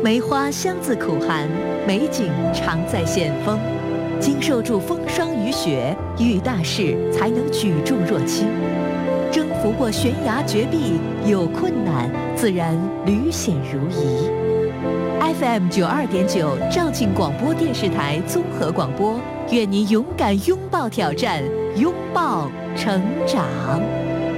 梅花香自苦寒，美景常在险峰。经受住风霜雨雪，遇大事才能举重若轻。征服过悬崖绝壁，有困难自然屡险如夷。FM 92.9肇庆广播电视台综合广播，愿您勇敢拥抱挑战，拥抱成长。